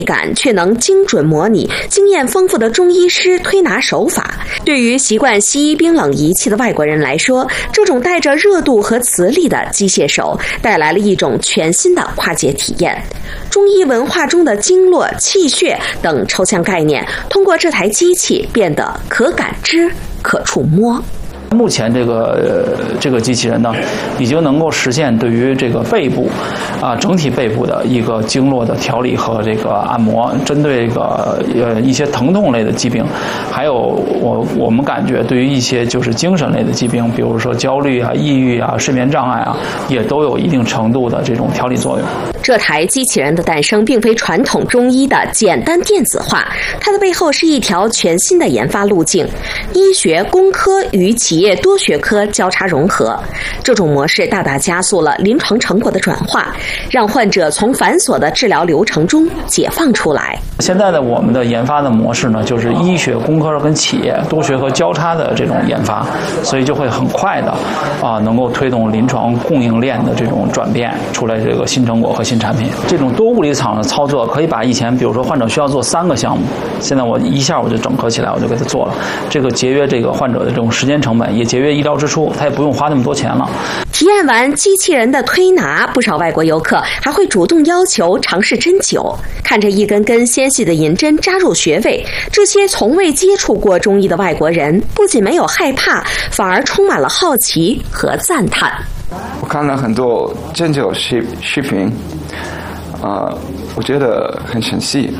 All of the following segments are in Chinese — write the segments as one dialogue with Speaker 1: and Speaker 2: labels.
Speaker 1: 感却能精准模拟经验丰富的中医师推拿手法。对于习惯西医冰冷仪器的外国人来说，这种带着热度和磁力的机械手带来了一种全新的跨界体验。中医文化中的经络、气血等抽象概念，通过这台机器变得可感知、可触摸。
Speaker 2: 目前这个机器人呢，已经能够实现对于这个背部整体背部的一个经络的调理和这个按摩，针对这个一些疼痛类的疾病，还有我们感觉对于一些就是精神类的疾病，比如说焦虑啊、抑郁啊、睡眠障碍啊，也都有一定程度的这种调理作用。
Speaker 1: 这台机器人的诞生并非传统中医的简单电子化，它的背后是一条全新的研发路径，医学、工科与企业多学科交叉融合。这种模式大大加速了临床成果的转化，让患者从繁琐的治疗流程中解放出来。
Speaker 2: 现在的我们的研发的模式呢，就是医学、工科跟企业多学科交叉的这种研发，所以就会很快的能够推动临床供应链的这种转变，出来这个新成果和新产品。这种多物理场的操作，可以把以前比如说患者需要做3个项目，现在我一下我就整合起来，我就给他做了。这个节约这个患者的这种时间成本，也节约医疗支出，他也不用花那么多钱了。
Speaker 1: 体验完机器人的推拿，不少外国游客还会主动要求尝试针灸。看着一根根纤细的银针扎入穴位，这些从未接触过中医的外国人不仅没有害怕，反而充满了好奇和赞叹。
Speaker 3: 我看了很多针灸视频，我觉得很神奇。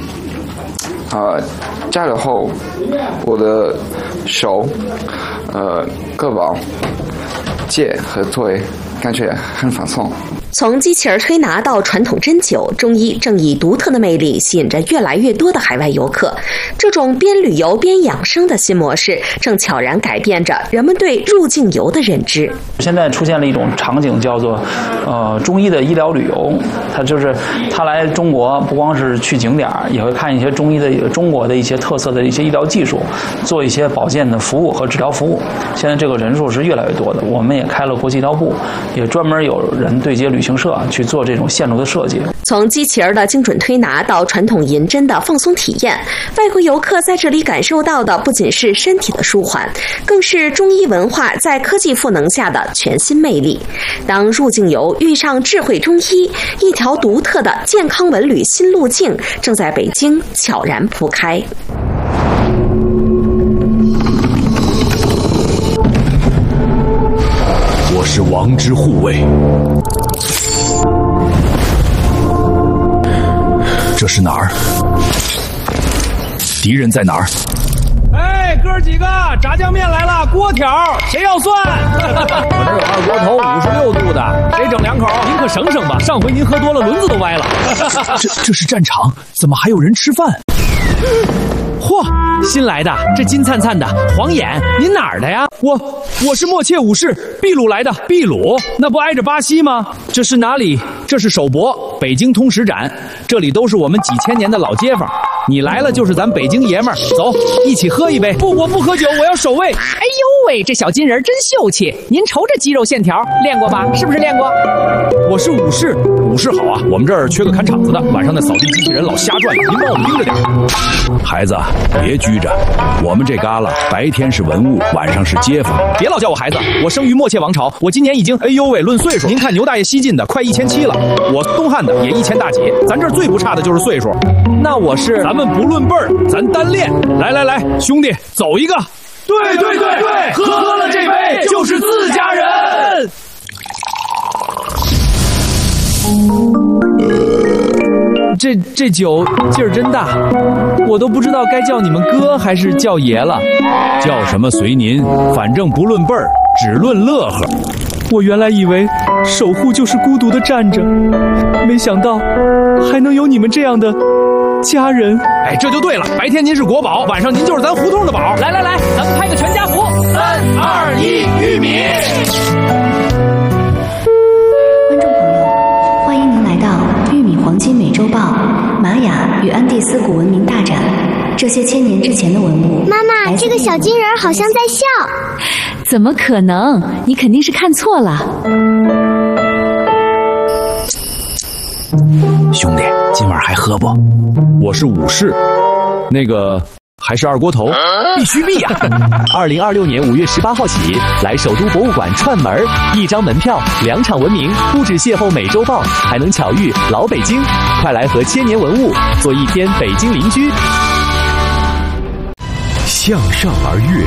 Speaker 3: 扎了后，我的手、胳膊、肩和腿感觉很放松。
Speaker 1: 从机器人推拿到传统针灸，中医正以独特的魅力吸引着越来越多的海外游客。这种边旅游边养生的新模式，正悄然改变着人们对入境游的认知。
Speaker 2: 现在出现了一种场景，叫做中医的医疗旅游。他来中国不光是去景点，也会看一些中国的一些特色的一些医疗技术，做一些保健的服务和治疗服务。现在这个人数是越来越多的，我们也开了国际医疗部，也专门有人对接旅行社去做这种线路的设计。
Speaker 1: 从机器人的精准推拿到传统银针的放松体验，外国游客在这里感受到的不仅是身体的舒缓，更是中医文化在科技赋能下的全新魅力。当入境游遇上智慧中医，一条独特的健康文旅新路径正在北京悄然铺开。
Speaker 4: 我是王之护卫。这是哪儿？敌人在哪儿？
Speaker 5: 哎，哥几个，炸酱面来了，锅条，谁要蒜？我这有二锅头，56度的，谁整2口？您可省省吧，上回您喝多了，轮子都歪了。
Speaker 4: 这是战场，怎么还有人吃饭？
Speaker 5: 嚯，新来的，这金灿灿的，黄眼，您哪儿的呀？我是默切武士，秘鲁来的。秘鲁？那不挨着巴西吗？这是哪里？这是首博，北京通史展，这里都是我们几千年的老街坊。你来了就是咱北京爷们儿，走，一起喝一杯。不，我不喝酒，我要守卫。
Speaker 6: 哎呦喂，这小金人真秀气！您瞅这肌肉线条，练过吧？是不是练过？
Speaker 5: 我是武士，武士好啊！我们这儿缺个看场子的，晚上那扫地机器人老瞎转悠，您帮我们盯着点。
Speaker 4: 孩子，别拘着，我们这旮旯白天是文物，晚上是街坊。
Speaker 5: 别老叫我孩子，我生于默切王朝，我今年已经，哎呦喂，论岁数，您看牛大爷西晋的快1700了，我东汉的也1000大几，咱这儿最不差的就是岁数。那我是，咱们不论辈儿，咱单练。来，兄弟，走一个。对，喝了这杯就是自家人。这酒劲儿真大，我都不知道该叫你们哥还是叫爷了。
Speaker 4: 叫什么随您，反正不论辈儿，只论乐呵。
Speaker 5: 我原来以为守护就是孤独的站着，没想到还能有你们这样的家人。哎，这就对了，白天您是国宝，晚上您就是咱胡同的宝。来，咱们拍个全家福，3、2、1，玉米。
Speaker 7: 观众朋友，欢迎您来到《玉米黄金美洲豹》玛雅与安第斯古文明大展。这些1000年之前的文物。
Speaker 8: 妈妈，这个小金人好像在笑。
Speaker 6: 怎么可能？你肯定是看错了。
Speaker 4: 兄弟，今晚还喝不？
Speaker 5: 我是武士，那个还是二锅头，
Speaker 4: 必须必呀
Speaker 9: ！2026年5月18号起，来首都博物馆串门，1张门票2场文明，不止邂逅美洲豹，还能巧遇老北京。快来和千年文物做一天北京邻居。
Speaker 10: 向上而跃，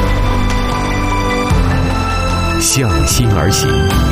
Speaker 10: 向心而行，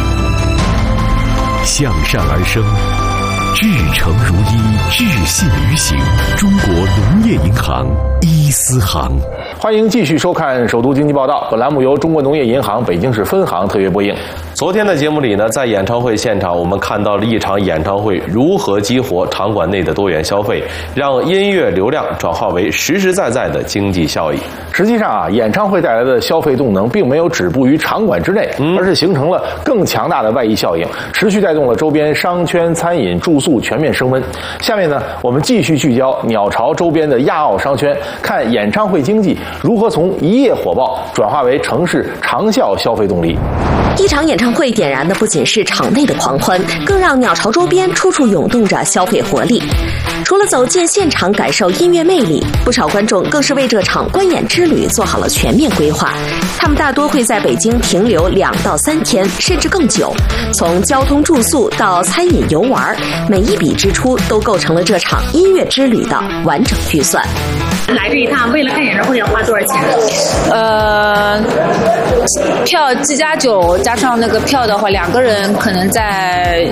Speaker 10: 向善而生，至诚如一，至信于行。中国农业银行伊思行。
Speaker 11: 欢迎继续收看首都经济报道，本栏目由中国农业银行北京市分行特约播映。昨天的节目里呢，在演唱会现场，我们看到了一场演唱会如何激活场馆内的多元消费，让音乐流量转化为实实在在的经济效益。实际上啊，演唱会带来的消费动能并没有止步于场馆之内，而是形成了更强大的外溢效应，持续带动了周边商圈、餐饮、住宿全面升温。下面呢，我们继续聚焦鸟巢周边的亚奥商圈，看演唱会经济如何从一夜火爆转化为城市长效消费动力。
Speaker 1: 一场演唱会点燃的不仅是场内的狂欢，更让鸟巢周边处处涌动着消费活力。除了走进现场感受音乐魅力，不少观众更是为这场观演之旅做好了全面规划。他们大多会在北京停留2到3天，甚至更久。从交通住宿到餐饮游玩，每一笔支出都构成了这场音乐之旅的完整预算。
Speaker 12: 来这一趟为了看演唱会要花多少钱？
Speaker 13: 票7+9加上那个票的话，2个人可能在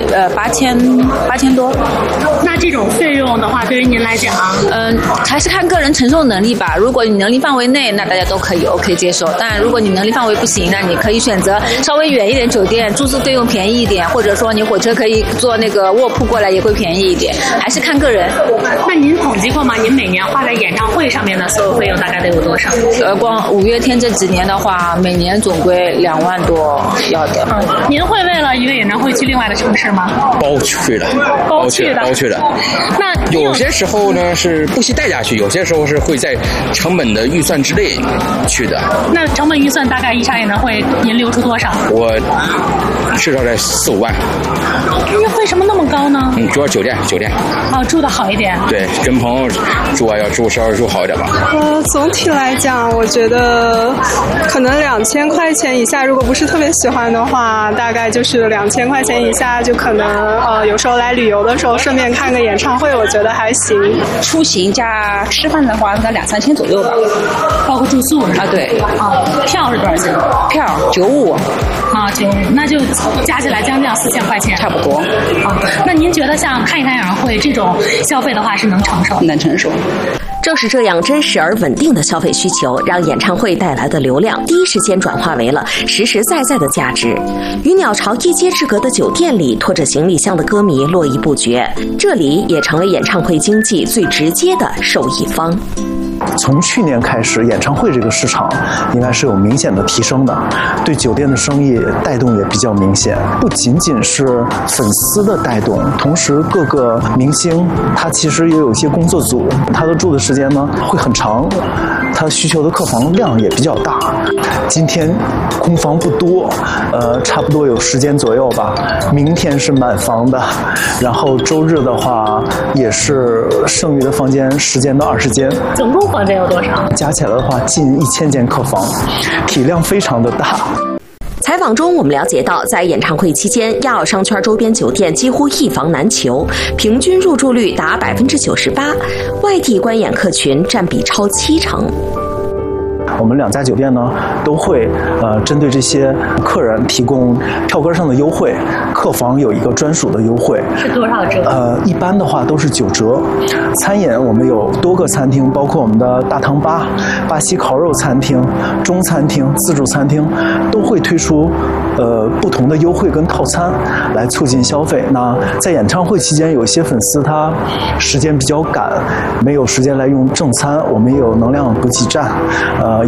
Speaker 13: 8000多。
Speaker 12: 那这种费用的话，对于您来讲，
Speaker 13: 还是看个人承受能力吧。如果你能力范围内，那大家都可以 OK 接受。但如果你能力范围不行，那你可以选择稍微远一点酒店，住宿费用便宜一点，或者说你火车可以坐那个卧铺过来也会便宜一点，还是看个人。
Speaker 12: 那您统计过吗？您每年花在演唱会上面的所有费用大概得有多少？
Speaker 13: 光5月天这几年的话，每年总归2万多要的。
Speaker 12: 您会为了一个演唱会去另外的城市吗？
Speaker 14: 包去的。
Speaker 12: 那
Speaker 14: 有些时候呢是不惜代价去，有些时候是会在成本的预算之内去的。
Speaker 12: 那成本预算大概一场演唱会您留出多少？
Speaker 14: 我至少在4-5万。
Speaker 12: 那为什么那么高呢？
Speaker 14: 主要酒店。
Speaker 12: 住的好一点。
Speaker 14: 对，跟朋友住啊，要稍微住好一点吧。
Speaker 15: 总体来讲，我觉得可能2000块钱以下，如果不是特别喜欢的话，大概就是2000块钱以下，就可能有时候来旅游的时候顺便看个演唱会，我觉得还行。
Speaker 13: 出行加吃饭的话，应该2-3千左右吧，
Speaker 12: 包括住宿
Speaker 13: 啊，对。
Speaker 12: 票是多少钱？
Speaker 13: 票95。
Speaker 12: 95，那就加起来将近4000块钱，
Speaker 13: 差不多。
Speaker 12: 那您觉得像看一场演唱会这种消费的话是能承受？
Speaker 13: 能承受。
Speaker 1: 正是这样真实而稳定的消费需求，让演唱会带来的流量第一时间转化为了实实在在的价值。与鸟巢一街之隔的酒店里，拖着行李箱的歌迷络绎不绝，这里也成了演唱会经济最直接的受益方。
Speaker 16: 从去年开始，演唱会这个市场应该是有明显的提升的，对酒店的生意带动也比较明显。不仅仅是粉丝的带动，同时各个明星他其实也有一些工作组，他的住的时间呢会很长，他需求的客房量也比较大。今天空房不多，差不多有10间左右吧。明天是满房的，然后周日的话也是剩余的房间10间到20间。
Speaker 12: 总共房间有多少？
Speaker 16: 加起来的话，近1000间客房，体量非常的大。
Speaker 1: 采访中，我们了解到，在演唱会期间，亚奥商圈周边酒店几乎一房难求，平均入住率达98%，外地观演客群占比超70%。
Speaker 16: 我们2家酒店呢都会针对这些客人提供票根上的优惠，客房有一个专属的优惠。
Speaker 12: 是多少折？
Speaker 16: 一般的话都是9折。餐饮我们有多个餐厅，包括我们的大堂吧、巴西烤肉餐厅、中餐厅、自助餐厅，都会推出不同的优惠跟套餐来促进消费。那在演唱会期间，有些粉丝他时间比较赶，没有时间来用正餐，我们也有能量补给站，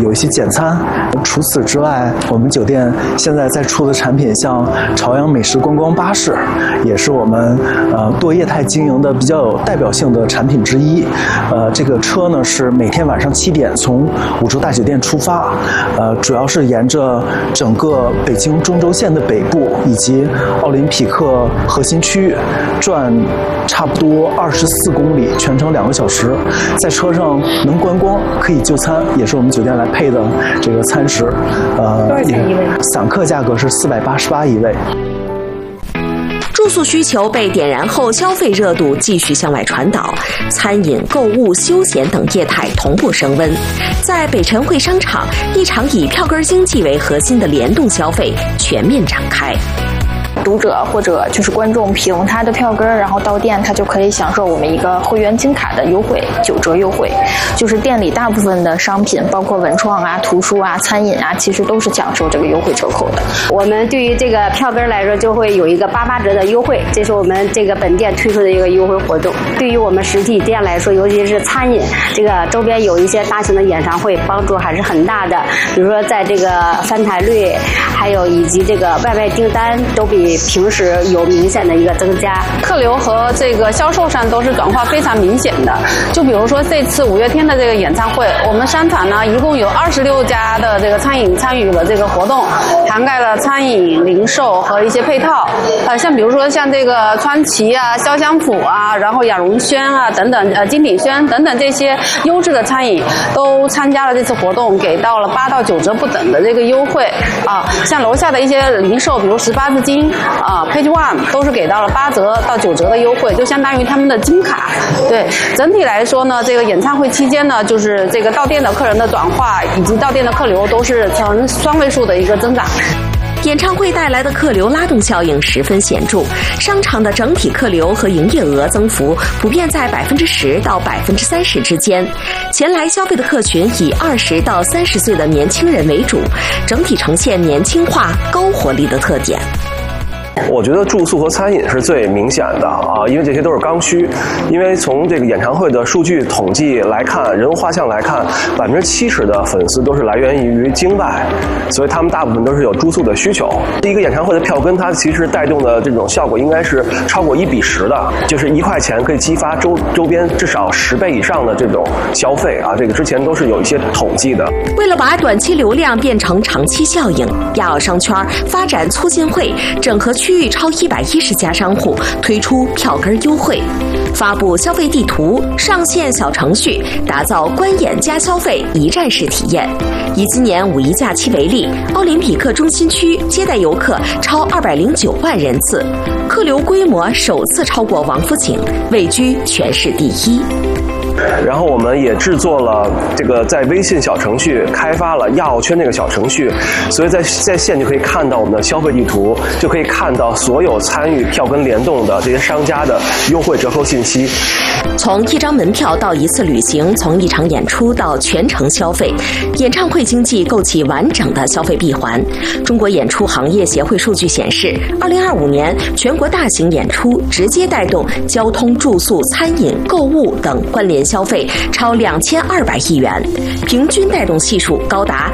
Speaker 16: 有一些简餐。除此之外，我们酒店现在在出的产品，像朝阳美食观光巴士，也是我们多业态经营的比较有代表性的产品之一。这个车呢是每天晚上7点从五洲大酒店出发，主要是沿着整个北京中轴线的北部以及奥林匹克核心区域转差不多24公里，全程2个小时。在车上能观光，可以就餐，也是我们酒店来配的这个餐食。
Speaker 12: 多少钱一位？
Speaker 16: 散客价格是488一位。
Speaker 1: 住宿需求被点燃后，消费热度继续向外传导，餐饮、购物、休闲等业态同步升温。在北辰汇商场，一场以票根经济为核心的联动消费全面展开。
Speaker 17: 读者或者就是观众凭他的票根，然后到店，他就可以享受我们一个会员金卡的优惠，9折优惠。就是店里大部分的商品，包括文创啊、图书啊、餐饮啊，其实都是享受这个优惠折扣的。
Speaker 18: 我们对于这个票根来说，就会有一个88折的优惠，这是我们这个本店推出的一个优惠活动。对于我们实体店来说，尤其是餐饮，这个周边有一些大型的演唱会，帮助还是很大的。比如说在这个翻台率，还有以及这个外卖订单都比平时有明显的一个增加，
Speaker 19: 客流和这个销售上都是转化非常明显的。就比如说这次5月天的这个演唱会，我们商场呢一共有26家的这个餐饮参与了这个活动，涵盖了餐饮、零售和一些配套。像比如说像这个川崎啊、潇湘府啊，然后雅荣轩啊等等，金鼎轩等等这些优质的餐饮都参加了这次活动，给到了8到9折不等的这个优惠啊。像楼下的一些零售，比如18字金Page One 都是给到了8折到9折的优惠，就相当于他们的金卡。对，整体来说呢，这个演唱会期间呢，就是这个到店的客人的转化以及到店的客流都是呈双位数的一个增长。
Speaker 1: 演唱会带来的客流拉动效应十分显著，商场的整体客流和营业额增幅普遍在10%到30%之间。前来消费的客群以20到30岁的年轻人为主，整体呈现年轻化、高活力的特点。
Speaker 20: 我觉得住宿和餐饮是最明显的啊，因为这些都是刚需。因为从这个演唱会的数据统计来看，人物画像来看，70%的粉丝都是来源于京外，所以他们大部分都是有住宿的需求。一个演唱会的票根，它其实带动的这种效果应该是超过1:10的，就是1块钱可以激发周边至少10倍以上的这种消费啊。这个之前都是有一些统计的。
Speaker 1: 为了把短期流量变成长期效应，亚奥商圈发展促进会整合区域超110家商户，推出票根优惠，发布消费地图，上线小程序，打造观演加消费一站式体验。以今年5一假期为例，奥林匹克中心区接待游客超209万人次，客流规模首次超过王府井，位居全市第1。
Speaker 20: 然后我们也制作了这个在微信小程序开发了亚奥圈这个小程序，所以在线就可以看到我们的消费地图，就可以看到所有参与票根联动的这些商家的优惠折扣信息。
Speaker 1: 从一张门票到一次旅行，从一场演出到全程消费，演唱会经济构起完整的消费闭环。中国演出行业协会数据显示，2025年全国大型演出直接带动交通、住宿、餐饮、购物等关联消费超2200亿元，平均带动系数高达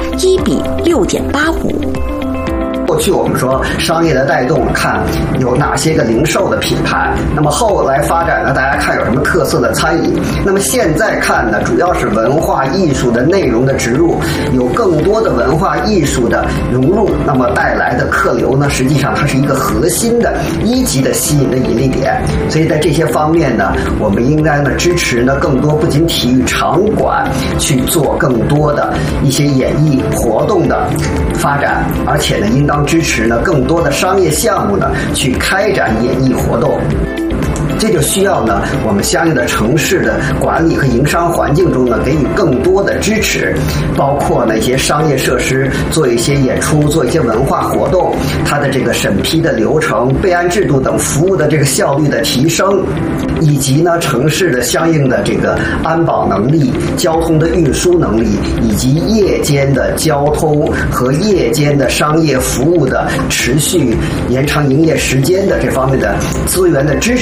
Speaker 1: 1:6.85。
Speaker 21: 过去我们说商业的带动，看有哪些个零售的品牌，那么后来发展呢，大家看有什么特色的餐饮，那么现在看呢，主要是文化艺术的内容的植入，有更多的文化艺术的融入，那么带来的客流呢，实际上它是一个核心的1级的吸引的引力点。所以在这些方面呢，我们应该呢支持呢更多不仅体育场馆去做更多的一些演艺活动的发展，而且呢应当支持呢更多的商业项目呢去开展演艺活动。这就需要呢我们相应的城市的管理和营商环境中呢给予更多的支持，包括呢一些商业设施，做一些演出，做一些文化活动，它的这个审批的流程、备案制度等服务的这个效率的提升，以及呢城市的相应的这个安保能力、交通的运输能力，以及夜间的交通和夜间的商业服务的持续延长营业时间的这方面的资源的支持。那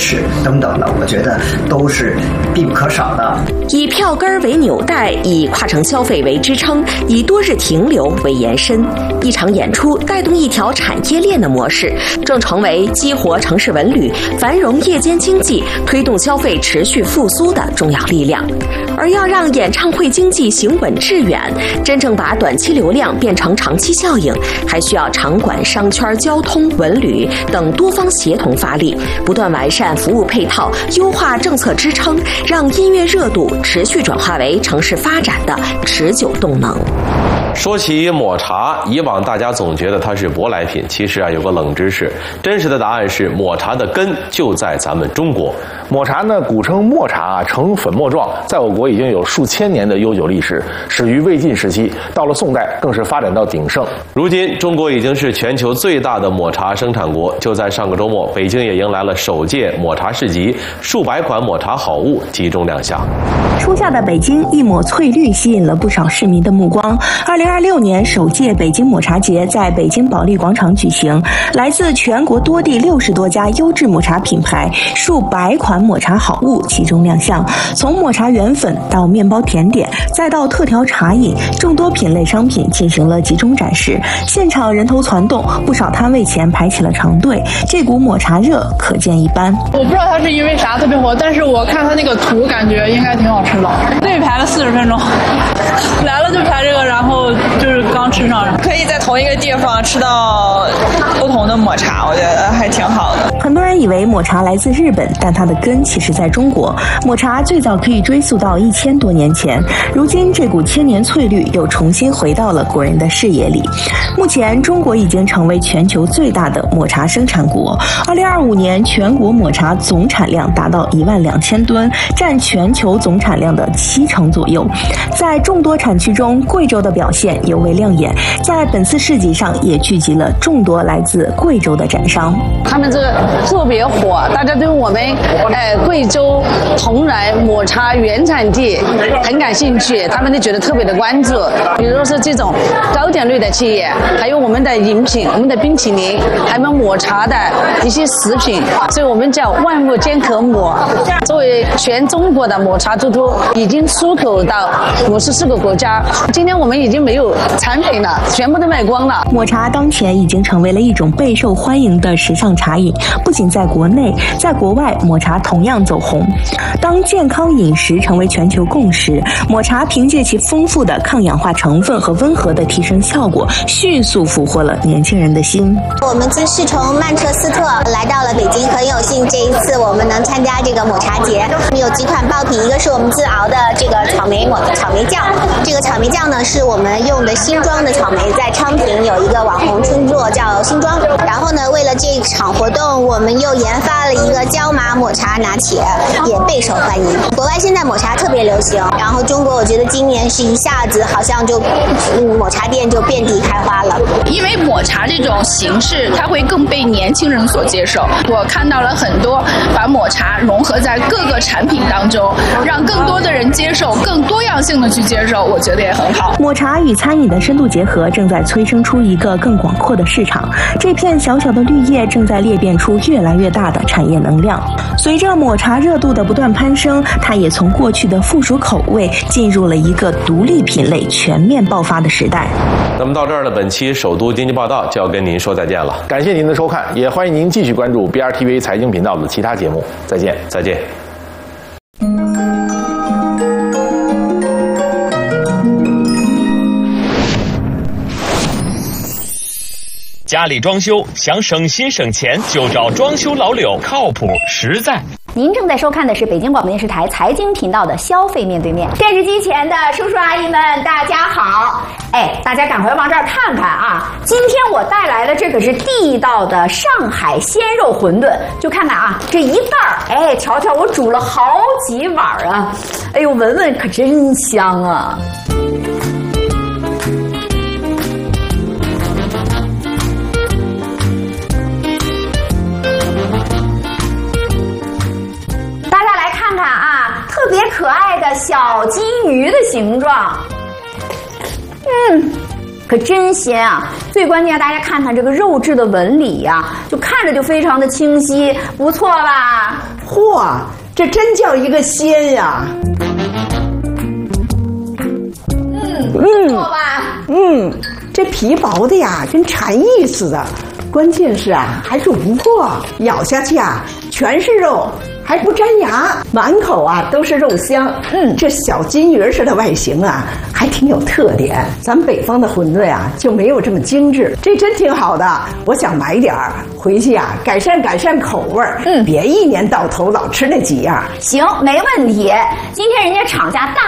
Speaker 21: 等等的，我觉得都是必不可少的。
Speaker 1: 以票根为纽带，以跨城消费为支撑，以多日停留为延伸，一场演出带动一条产业链的模式，正成为激活城市文旅、繁荣夜间经济、推动消费持续复苏的重要力量。而要让演唱会经济行稳致远，真正把短期流量变成长期效应，还需要场馆、商圈、交通、文旅等多方协同发力，不断完善服务配套，优化政策支撑，让音乐热度持续转化为城市发展的持久动能。
Speaker 11: 说起抹茶，以往大家总觉得它是舶来品，其实有个冷知识，真实的答案是抹茶的根就在咱们中国。
Speaker 3: 抹茶呢，古称墨茶，呈粉末状，在我国已经有数千年的悠久历史，始于魏晋时期，到了宋代更是发展到鼎盛。
Speaker 11: 如今，中国已经是全球最大的抹茶生产国。就在上个周末，北京也迎来了首届抹茶市集，数百款抹茶好物集中亮相。
Speaker 22: 初夏的北京一抹翠绿吸引了不少市民的目光。2026年首届北京抹茶节在北京保利广场举行，来自全国多地60多家优质抹茶品牌，数百款抹茶好物集中亮相。从抹茶原粉到面包甜点，再到特调茶饮，众多品类商品进行了集中展示。现场人头攒动，不少摊位前排起了长队，这股抹茶热可见一斑。
Speaker 23: 我不知道它是因为啥特别火，但是我看它那个图，感觉应该挺好吃的。对，排了40分钟，来了就排这个，然后就是刚吃上。
Speaker 24: 可以在同一个地方吃到不同的抹茶，我觉得还挺好的。
Speaker 22: 很多人以为抹茶来自日本，但它的根其实在中国。抹茶最早可以追溯到1000多年前，如今这股千年翠绿又重新回到了国人的视野里。目前，中国已经成为全球最大的抹茶生产国。2025年，全国抹茶总产量达到12000吨，占全球总产量的70%左右。在众多产区中，贵州的表现尤为亮眼，在本次市集上也聚集了众多来自贵州的展商。
Speaker 19: 他们这个特别火，大家对我们贵州铜仁抹茶原产地很感兴趣，他们都觉得特别的关注。比如说是这种糕点类的企业，还有我们的饮品、我们的冰淇淋，还有抹茶的一些食品，所以我们叫万物皆可抹。作为全中国的抹茶之都，已经出口到54个国家。今天我们已经没有产品了，全部都卖光了。
Speaker 22: 抹茶当前已经成为了一种备受欢迎的时尚茶饮，不仅在国内，在国外抹茶同样走红。当健康饮食成为全球共识，抹茶凭借其丰富的抗氧化成分和温和的提神效果，迅速俘获了年轻人的心。
Speaker 8: 我们是从曼彻斯特来到了北京，很有幸这一次我们能参加这个抹茶节。我们有几款爆品，一个是我们自熬的这个草莓酱，这个草莓酱呢是我们用的新庄的草莓，在昌平有一个网红村落叫新庄。然后呢，为了这场活动，我们又研发了一个椒麻抹茶拿铁，也备受欢迎。国外现在抹茶特别流行，然后中国我觉得今年是一下子好像就抹茶店就遍地开花了。
Speaker 25: 因为抹茶这种形式，它会更被年轻人所接受。我看到了很多把抹茶融合在各个产品当中，让更多的人接受，更多样性的去接受，我觉得也很好。
Speaker 22: 抹茶与餐饮的深度结合，正在催生出一个更广阔的市场。这片小小的绿叶正在裂变出越来越大的产业能量。随着抹茶热度的不断攀升，它也从过去的附属口味进入了一个独立品类全面爆发的时代。
Speaker 11: 那么到这儿呢，本期首都经济报道就要跟您说再见了。
Speaker 3: 感谢您的收看，也欢迎您继续关注 BRTV 财经频道的其他节目。再见，
Speaker 11: 再见。
Speaker 26: 家里装修想省心省钱，就找装修老柳，靠谱实在。
Speaker 27: 您正在收看的是北京广播电视台财经频道的消费面对面。电视机前的叔叔阿姨们，大家好！大家赶快往这儿看看啊！今天我带来的这可是地道的上海鲜肉馄饨，就看看啊，这一袋儿，瞧瞧我煮了好几碗啊！哎呦，闻闻可真香啊！特别可爱的小金鱼的形状，可真鲜啊！最关键，大家看看这个肉质的纹理呀，就看着就非常的清晰，不错吧？
Speaker 2: 嚯，这真叫一个鲜呀！
Speaker 27: 不错吧？
Speaker 2: 这皮薄的呀，跟蝉翼似的。关键是啊，还煮不破，咬下去啊，全是肉，还不粘牙，满口啊都是肉香。这小金鱼似的外形啊，还挺有特点。咱们北方的馄饨啊，就没有这么精致，这真挺好的。我想买点儿回去啊，改善口味儿。别一年到头老吃那几样。
Speaker 27: 行，没问题。今天人家厂家大